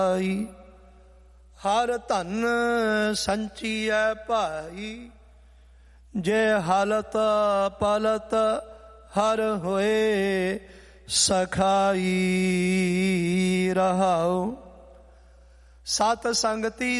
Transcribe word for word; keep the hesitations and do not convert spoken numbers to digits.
ਹਰ ਧਨ ਸੰਚੀਐ ਭਾਈ, ਜੇ ਹਾਲਤ ਪਲਤ ਹਰ ਹੋਏ ਸਖਾਈ। ਰਹਾਉ ਸਤ ਸੰਗਤੀ